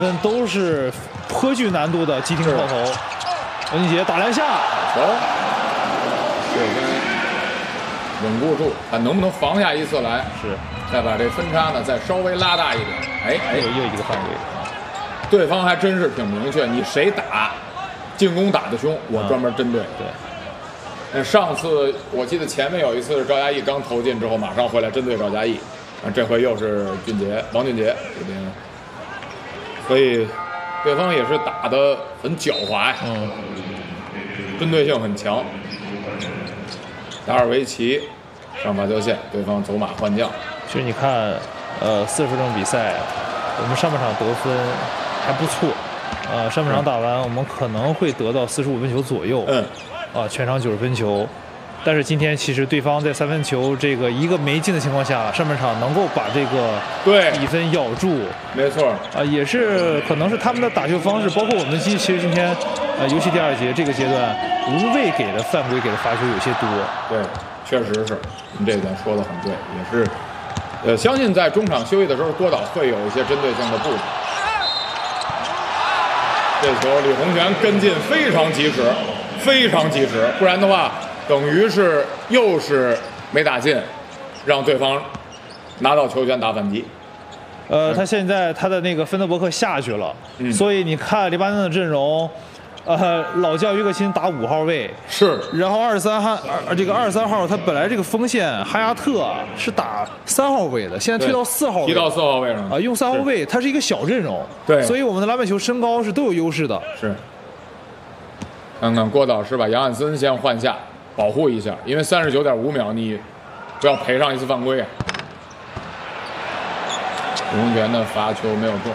都是颇具难度的急停抛投。王俊杰打两下， 球，这分稳固住，看能不能防下一次来。 是， 再把这分差呢再稍微拉大一点。 又一个犯规。 对方还真是挺明确，你谁打，进攻打得凶，我专门针对。 对。 上次我记得前面有一次是赵佳毅刚投进之后，马上回来针对赵佳毅。这回又是王俊杰这边，所以对方也是打得很狡猾呀，针对性很强。达尔维奇上罚球线，对方走马换将。 其实你看，40分钟比赛，我们上半场得分还不错，上半场打完，我们可能会得到45分球左右，全场90分球。但是今天其实对方在3分球这个一个没进的情况下，上半场能够把这个比分咬住， 没错也是可能是他们的打球方式，包括我们其实今天尤其第2节这个阶段，无谓给的犯规给的罚球有些多。 对，确实是，你这点说的很对，也是，相信在中场休息的时候，郭导会有一些针对性的布置。这球李洪权跟进非常及时，非常及时，不然的话。等于是又是没打进，让对方拿到球权打反击。 他现在他的那个芬德伯克下去了，所以你看黎巴嫩的阵容，老将约克辛打5号位， 是， 然后23号他本来这个锋线哈亚特是打3号位的，现在推到4号位， 提到4号位上用3号位，它是一个小阵容， 对， 所以我们的篮板球身高是都有优势的。 是，看看郭导是把杨汉森先换下。保护一下，因为39.5秒，你不要赔上一次犯规啊！李洪权的罚球没有中。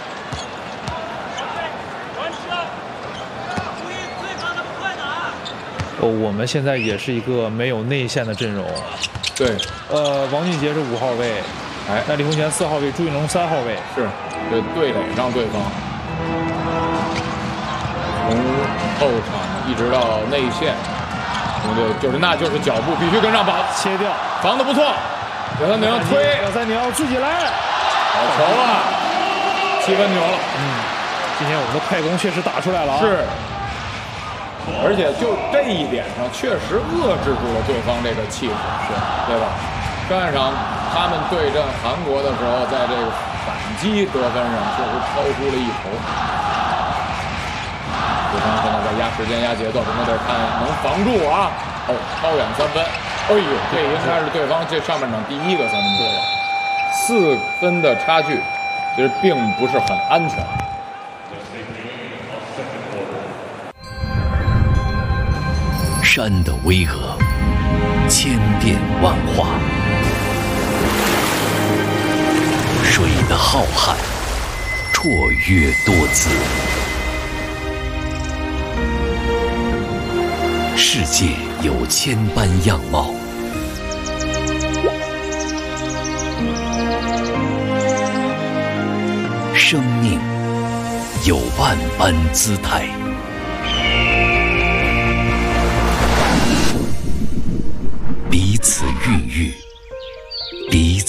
我们现在也是一个没有内线的阵容。 对。 王俊杰是5号位，那李洪权4号位，朱云龙3号位。 是，这对垒上对方，从后场一直到内线。那就是脚步必须跟上跑， 切掉， 防得不错。姚三宁推， 姚三宁自己来， 好球啊！7分球了。 今天我们的快攻确实打出来了。 是，而且就这一点上，确实遏制住了对方这个气势，对吧？上半场他们对阵韩国的时候，在这个反击得分上确实超出了一筹。对方现在在压时间、压节奏，我们得看能防住啊！超远3分，哎呦，这应该是对方这上半场第1个3分球了。4分的差距，其实并不是很安全。 山的巍峨，千变万化；水的浩瀚，绰约多姿。世界有千般样貌，生命有万般姿态。彼此孕育，彼此